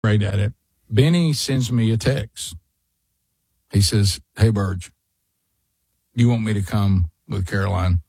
Great at it. Benny sends me a text. He says, "Hey, Burge, you want me to come with Caroline?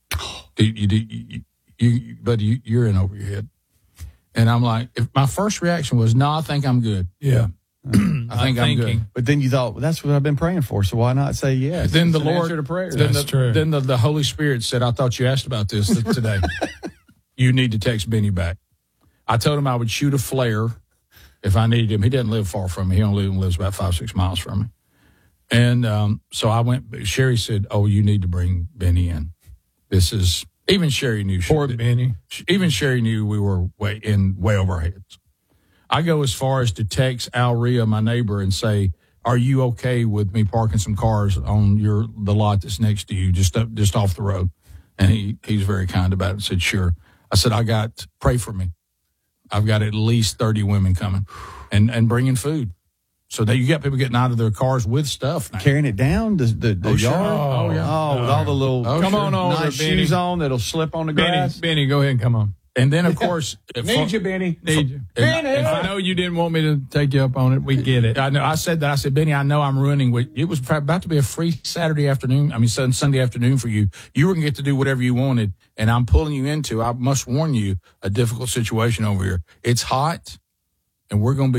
Buddy, you're in over your head." And I'm like, my first reaction was, "No, I think I'm good." Yeah. I think I'm good. But then you thought, well, that's what I've been praying for, so why not say yes? Then the It's an Lord, answer to prayer. That's true. Then the Holy Spirit said, "I thought you asked about this today. You need to text Benny back." I told him I would shoot a flare if I needed him. He doesn't live far from me. He only lives about 5-6 miles from me. And so I went. Sherry said, "Oh, you need to bring Benny in." Even Sherry knew. Poor Benny. Even Sherry knew we were way over our heads. I go as far as to text Al Ria, my neighbor, and say, "Are you okay with me parking some cars on the lot that's next to you, just off the road?" And he's very kind about it and said, "Sure." I said, "Pray for me. I've got at least 30 women coming and bringing food." So that you got people getting out of their cars with stuff now. Carrying it down the yard? Sure. Oh, yeah. Oh, with all the little Come on over, nice Benny. shoes on that'll slip on the grass. Benny, go ahead and come on. And then, of course, Need you, Benny. Need you. Benny! If I know you didn't want me to take you up on it, we get it. I know. I said that. I said, "Benny, I know I'm ruining it was about to be a free Sunday afternoon for you. You were going to get to do whatever you wanted, and I'm pulling you into, I must warn you, a difficult situation over here. It's hot, and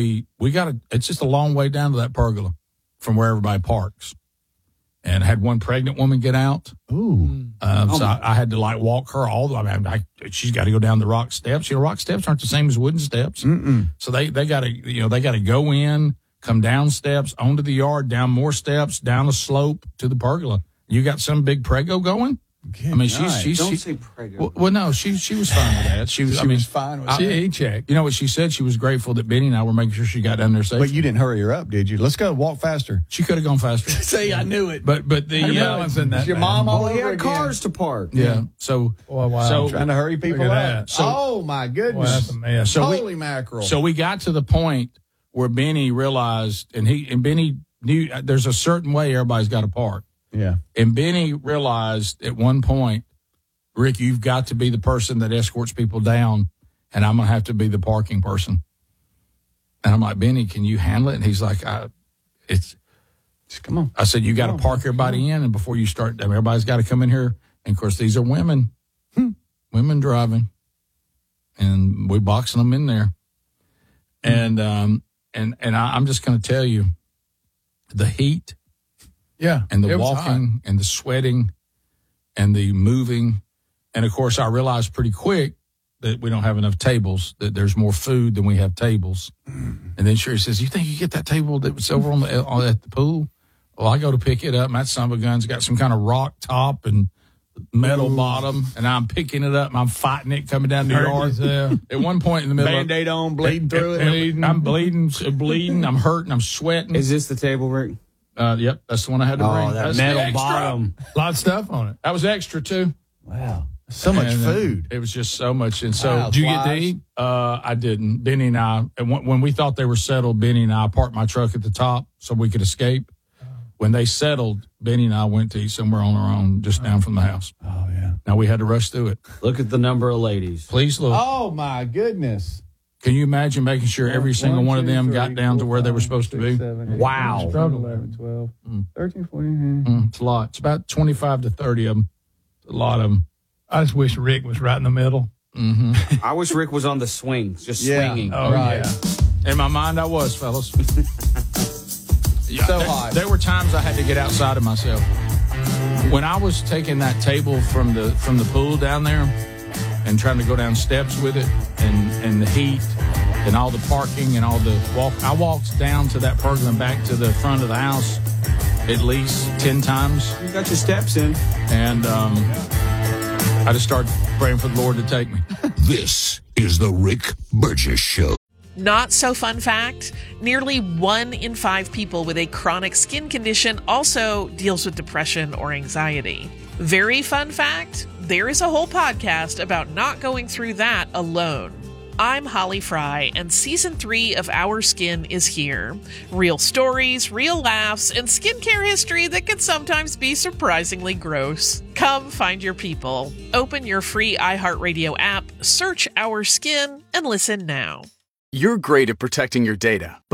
it's just a long way down to that pergola from where everybody parks." And I had one pregnant woman get out. Ooh. So I had to walk her all the way. She's got to go down the rock steps. Rock steps aren't the same as wooden steps. Mm-mm. So they got to go in, come down steps, onto the yard, down more steps, down a slope to the pergola. You got some big prego going? Good I mean, night. she's Don't say prego. well, no, she was fine with that. She was fine with She checked. You know what she said? She was grateful that Benny and I were making sure she got down there safe. But you didn't hurry her up, did you? Let's go. Walk faster. She could have gone faster. See, I knew it. But the balance in that. Is your mom all He over had again? cars to park. yeah. So Oh, wow. So- Trying to hurry people Look up. at that. Oh, my Boy, goodness. that's a mess. So Holy mackerel. So we got to the point where Benny realized, and Benny knew there's a certain way everybody's got to park. Yeah. And Benny realized at one point, "Rick, you've got to be the person that escorts people down, and I'm going to have to be the parking person." And I'm like, "Benny, can you handle it?" And he's like, Just come on. I said, "You got to park everybody in, and before you start, everybody's got to come in here." And of course, these are women, women driving, and we boxing them in there. And I'm just going to tell you, the heat, Yeah. and the it was walking, and the sweating, and the moving, and of course, I realized pretty quick that we don't have enough tables, that there's more food than we have tables. And then Sherry says, "You think you get that table that was over at the pool?" Well, I go to pick it up, and that son of a gun's got some kind of rock top and metal bottom, and I'm picking it up, and I'm fighting it coming down the yard. At one point in the middle Band-Aid on, bleeding through it. I'm bleeding, I'm hurting, I'm sweating. Is this the table, Rick? Yep, that's the one I had to bring. Oh, that That's metal extra. bottom. A lot of stuff on it. That was extra, too. Wow. So much And, food. It was just so much. And so, Wow, did you get to flies. eat? I didn't. Benny and I, when we thought they were settled, Benny and I parked my truck at the top so we could escape. When they settled, Benny and I went to eat somewhere on our own, just down from the house. Oh, yeah. Now we had to rush through it. Look at the number of ladies. Please look. Oh, my goodness. Can you imagine making sure every single one of them got down to where they were supposed to be? Wow. 11, 12, 13, 14. It's a lot. It's about 25 to 30 of them. A lot of them. I just wish Rick was right in the middle. I wish Rick was on the swings, just Yeah. swinging. Oh, Right. yeah. In my mind, I was, fellas. Yeah, So hot. There were times I had to get outside of myself. When I was taking that table from the pool down there and trying to go down steps with it, and the heat and all the parking and all the walk, I walked down to that pergola and back to the front of the house at least 10 times, You got your steps in. and I just started praying for the Lord to take me. This is the Rick Burgess Show. Not so fun fact, nearly 1 in 5 people with a chronic skin condition also deals with depression or anxiety. Very fun fact, there is a whole podcast about not going through that alone. I'm Holly Fry, and Season 3 of Our Skin is here. Real stories, real laughs, and skincare history that can sometimes be surprisingly gross. Come find your people. Open your free iHeartRadio app, search Our Skin, and listen now. You're great at protecting your data, but